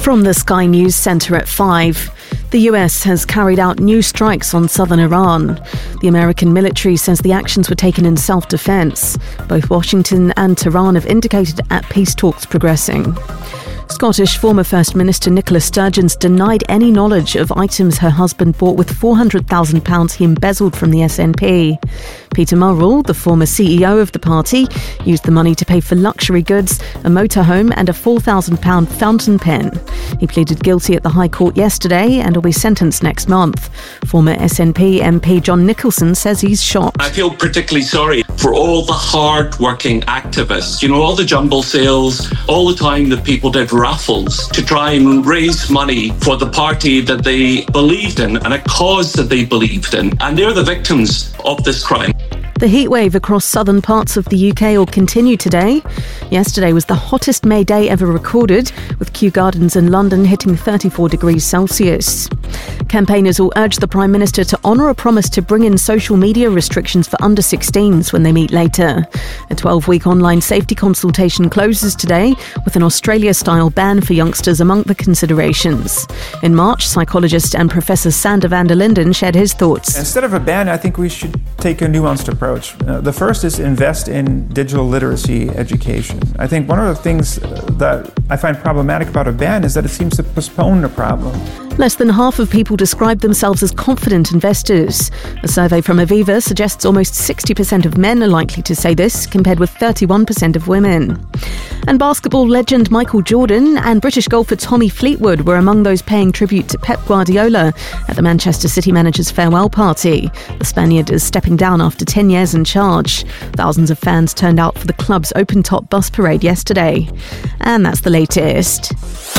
From the Sky News Centre at 5, the US has carried out new strikes on southern Iran. The American military says the actions were taken in self-defence. Both Washington and Tehran have indicated at peace talks progressing. Scottish former First Minister Nicola Sturgeon's denied any knowledge of items her husband bought with £400,000 he embezzled from the SNP. Peter Murrell, the former CEO of the party, used the money to pay for luxury goods, a motorhome and a £4,000 fountain pen. He pleaded guilty at the High Court yesterday and will be sentenced next month. Former SNP MP John Nicholson says he's shocked. I feel particularly sorry for all the hard-working activists. You know, all the jumble sales, all the time that people did raffles to try and raise money for the party that they believed in and a cause that they believed in. And they're the victims of this crime. The heatwave across southern parts of the UK will continue today. Yesterday was the hottest May day ever recorded, with Kew Gardens in London hitting 34 degrees Celsius. Campaigners will urge the Prime Minister to honour a promise to bring in social media restrictions for under 16s when they meet later. A 12-week online safety consultation closes today, with an Australia-style ban for youngsters among the considerations. In March, psychologist and Professor Sander van der Linden shared his thoughts. Instead of a ban, I think we should take a nuanced approach. The first is invest in digital literacy education. I think one of the things that I find problematic about a ban is that it seems to postpone the problem. Less than half of people describe themselves as confident investors. A survey from Aviva suggests almost 60% of men are likely to say this, compared with 31% of women. And basketball legend Michael Jordan and British golfer Tommy Fleetwood were among those paying tribute to Pep Guardiola at the Manchester City manager's farewell party. The Spaniard is stepping down after 10 years in charge. Thousands of fans turned out for the club's open-top bus parade yesterday. And that's the latest.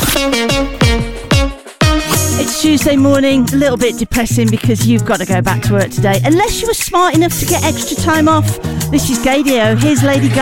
It's Tuesday morning, a little bit depressing because you've got to go back to work today. Unless you were smart enough to get extra time off. This is Gadio. Here's Lady Gaga.